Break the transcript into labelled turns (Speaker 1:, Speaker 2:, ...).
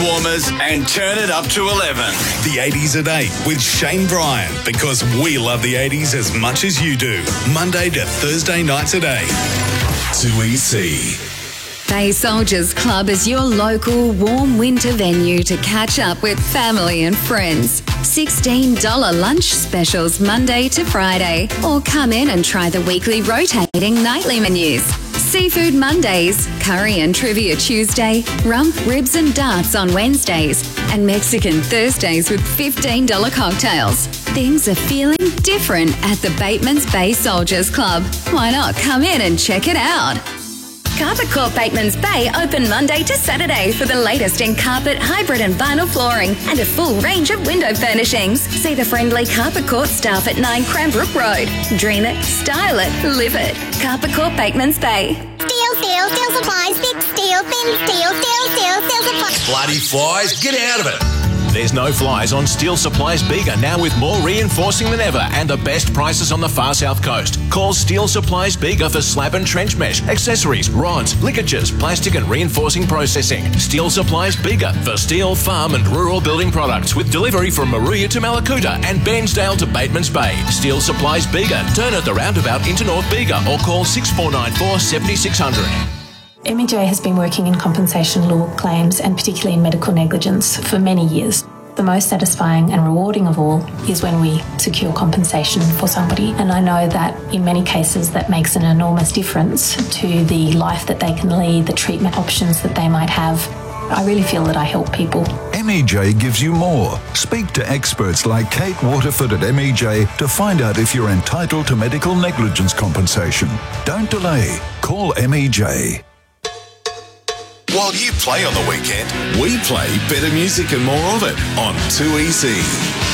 Speaker 1: warmers and turn it up to 11. The 80s at 8 with Shane Bryan, because we love the 80s as much as you do. Monday to Thursday nights at 8. 2EC.
Speaker 2: Bay Soldiers Club is your local warm winter venue to catch up with family and friends. $16 lunch specials Monday to Friday, or come in and try the weekly rotating nightly menus. Seafood Mondays, curry and trivia Tuesday, rump, ribs and darts on Wednesdays, and Mexican Thursdays with $15 cocktails. Things are feeling different at the Bateman's Bay Soldiers Club. Why not come in and check it out? Carpet Court Bateman's Bay open Monday to Saturday for the latest in carpet, hybrid and vinyl flooring and a full range of window furnishings. See the friendly Carpet Court staff at 9 Cranbrook Road. Dream it, style it, live it. Carpet Court Bateman's Bay.
Speaker 3: Steel supplies, big steel, thin steel supplies.
Speaker 4: Bloody flies, get out of it. There's no flies on Steel Supplies Bega, now with more reinforcing than ever and the best prices on the far south coast. Call Steel Supplies Bega for slab and trench mesh, accessories, rods, ligatures, plastic and reinforcing processing. Steel Supplies Bega for steel, farm and rural building products, with delivery from Maruya to Malakuta and Bairnsdale to Bateman's Bay. Steel Supplies Bega. Turn at the roundabout into North Bega or call 6494 7600.
Speaker 5: MEJ has been working in compensation law claims and particularly in medical negligence for many years. The most satisfying and rewarding of all is when we secure compensation for somebody, and I know that in many cases that makes an enormous difference to the life that they can lead, the treatment options that they might have. I really feel that I help people.
Speaker 6: MEJ gives you more. Speak to experts like Kate Waterford at MEJ to find out if you're entitled to medical negligence compensation. Don't delay. Call MEJ.
Speaker 1: While you play on the weekend, we play better music and more of it on 2EC.